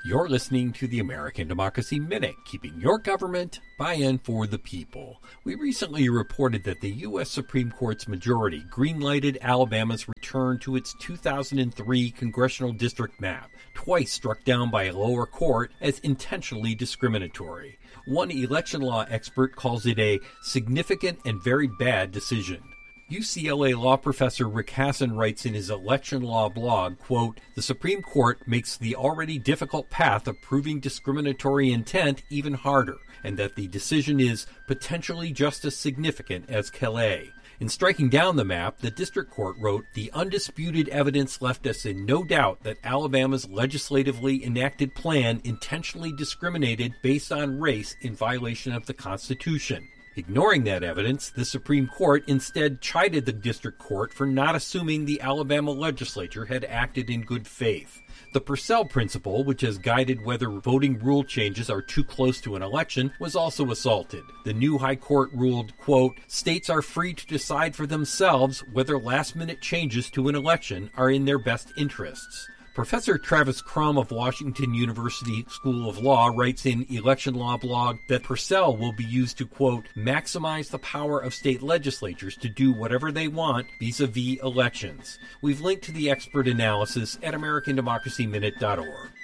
You're listening to the American Democracy Minute, keeping your government by and for the people. We recently reported that the U.S. Supreme Court's majority green-lighted Alabama's return to its 2003 congressional district map, twice struck down by a lower court as intentionally discriminatory. One election law expert calls it a significant and very bad decision. UCLA law professor Rick Hasen writes in his election law blog, quote, "The Supreme Court makes the already difficult path of proving discriminatory intent even harder, and that the decision is potentially just as significant as Calais." In striking down the map, the district court wrote, "The undisputed evidence left us in no doubt that Alabama's legislatively enacted plan intentionally discriminated based on race in violation of the Constitution." Ignoring that evidence, the Supreme Court instead chided the district court for not assuming the Alabama legislature had acted in good faith. The Purcell principle, which has guided whether voting rule changes are too close to an election, was also assaulted. The new high court ruled, quote, "States are free to decide for themselves whether last-minute changes to an election are in their best interests." Professor Travis Crum of Washington University School of Law writes in Election Law blog that Purcell will be used to, quote, "maximize the power of state legislatures to do whatever they want vis-a-vis elections." We've linked to the expert analysis at AmericanDemocracyMinute.org.